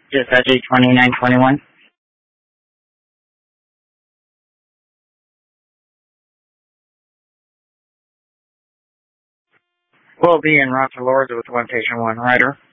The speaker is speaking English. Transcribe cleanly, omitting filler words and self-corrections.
Dispatch 82921. We'll be in Roger Lords with 1 patient, 1 rider.